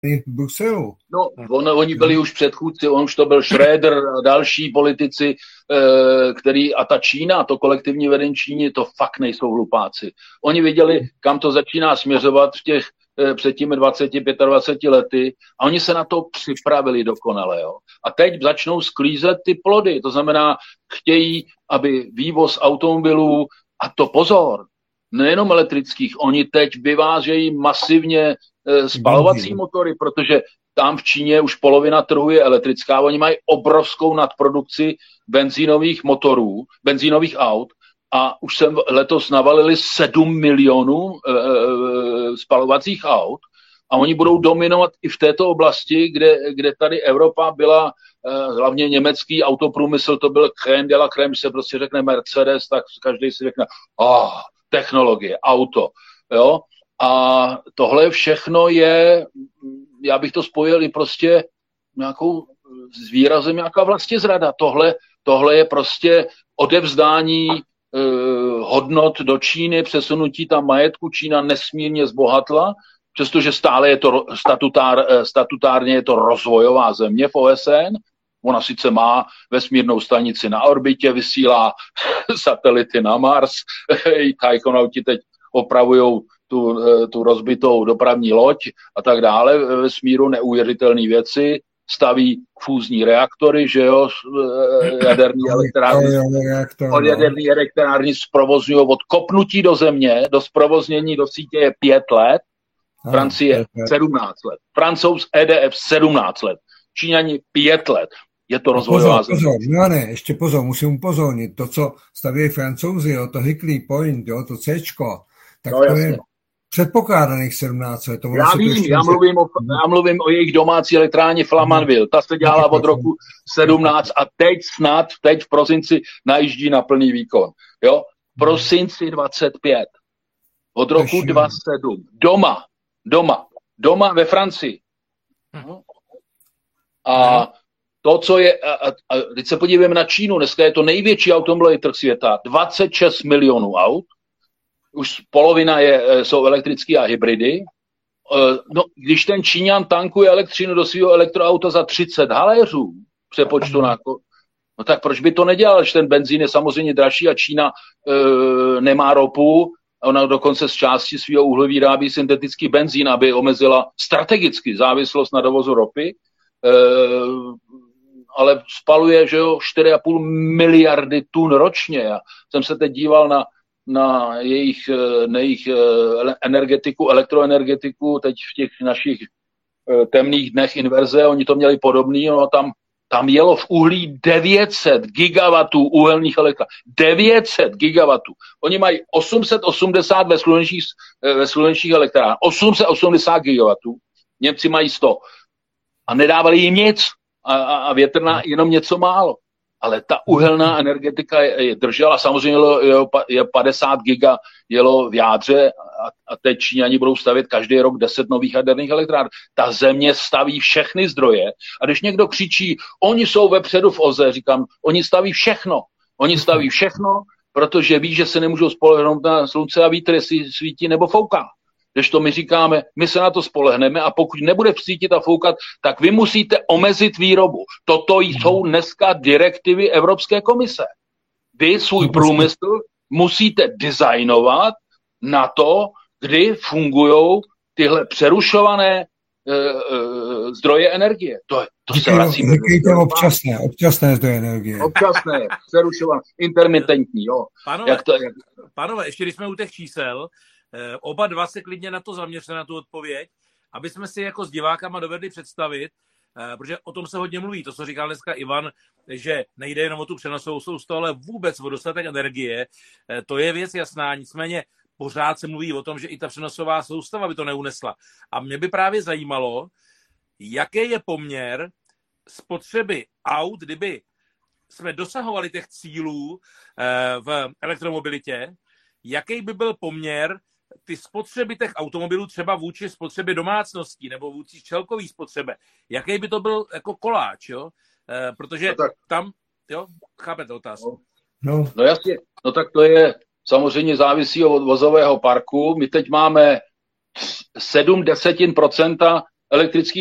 v Bruselu. No, oni byli už předchůdci, on už to byl Schröder a další politici, a ta Čína, to kolektivní vedení Číny, to fakt nejsou hlupáci. Oni viděli, kam to začíná směřovat před těmi 25 lety a oni se na to připravili dokonale. Jo. A teď začnou sklízet ty plody, to znamená, chtějí, aby vývoz automobilů, a to pozor, nejenom elektrických, oni teď vyvážejí masivně spalovací motory, protože tam v Číně už polovina trhu je elektrická, oni mají obrovskou nadprodukci benzínových motorů, benzínových aut a už jsem letos navalili 7 milionů spalovacích aut a oni budou dominovat i v této oblasti, kde tady Evropa byla, hlavně německý autoprůmysl, to byl crème de la crème, když se prostě řekne Mercedes, tak každý si řekne, technologie, auto, jo. A tohle všechno je, já bych to spojil i prostě s výrazem nějaká vlastizrada. Tohle je prostě odevzdání hodnot do Číny, přesunutí tam majetku. Čína nesmírně zbohatla, přestože stále je to statutárně je to rozvojová země v OSN. Ona sice má vesmírnou stanici na orbitě, vysílá satelity na Mars, tajkonauti teď opravujou tu rozbitou dopravní loď a tak dále ve vesmíru, neuvěřitelné věci, staví fúzní reaktory, že jo, jaderní elektrárny zprovozňují od kopnutí do země, do zprovoznění do sítě je 5 let, Francie 17 let, Francouz EDF 17 let, Číňani 5 let. Je to rozvojová země. Ještě pozor, musím upozornit, to, co staví Francouzi, jo, to Hinkley Point, jo, to Cčko, tak to je předpokládaných 17 let. Já vím, já mluvím o jejich domácí elektrárně Flamanville. Ta se dělala od roku 17 a teď v prosinci najíždí na plný výkon. Jo? Prosinci 25. Od roku 27. Doma ve Francii. A to, co je, a teď se podívejme na Čínu, dneska je to největší automobilový trh světa, 26 milionů aut, už polovina jsou elektrické a hybridy. No, když ten Číňan tankuje elektřinu do svého elektroauta za 30 haléřů přepočtu no tak proč by to nedělal, že ten benzín je samozřejmě dražší a Čína nemá ropu, ona dokonce z části svého úhlu vyrábí syntetický benzín, aby omezila strategicky závislost na dovozu ropy, ale spaluje, že jo, 4,5 miliardy tun ročně. Já jsem se teď díval na jejich energetiku, elektroenergetiku, teď v těch našich temných dnech inverze, oni to měli podobný, no tam jelo v uhlí 900 gigawatů uhelných elektráren. 900 gigawatů. Oni mají 880 ve slunečních elektrárnách. 880 gigawatů. Němci mají 100. A nedávali jim nic. A větrná jenom něco málo. Ale ta uhelná energetika je držela, samozřejmě je 50 giga jelo v jádře a teď Číňani budou stavět každý rok 10 nových jaderných elektráren. Ta země staví všechny zdroje a když někdo křičí, oni jsou vepředu v OZE, říkám, oni staví všechno, protože ví, že se nemůžou spolehnout na slunce a vítr, jestli svítí nebo fouká. Když to my říkáme, my se na to spolehneme a pokud nebude svítit a foukat, tak vy musíte omezit výrobu. Toto jsou dneska direktivy Evropské komise. Vy svůj průmysl musíte designovat na to, kdy fungují tyhle přerušované zdroje energie. To se vrací. Říkejte občasné zdroje energie. Občasné, přerušované, intermitentní. Jo. Pánové, ještě když jsme u těch čísel, oba dva se klidně na to zaměřte, na tu odpověď, aby jsme si jako s divákama dovedli představit, protože o tom se hodně mluví, to, co říkal dneska Ivan, že nejde jenom o tu přenosovou soustavu, ale vůbec o dostatek energie, to je věc jasná, nicméně pořád se mluví o tom, že i ta přenosová soustava by to neunesla. A mě by právě zajímalo, jaký je poměr spotřeby aut, kdyby jsme dosahovali těch cílů v elektromobilitě, jaký by byl poměr ty spotřeby těch automobilů třeba vůči spotřebě domácností nebo vůči celkový spotřebe. Jaký by to byl jako koláč, jo? Protože tam, jo, chápete otázku? No jasně, no tak to je samozřejmě závisí od vozového parku. My teď máme 0,7% elektrické